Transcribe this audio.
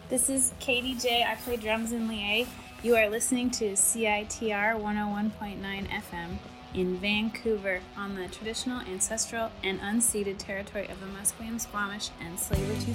This is Katie J. I play drums in Lié. You are listening to CITR 101.9 FM in Vancouver on the traditional, ancestral, and unceded territory of the Musqueam, Squamish, and Tsleil-Waututh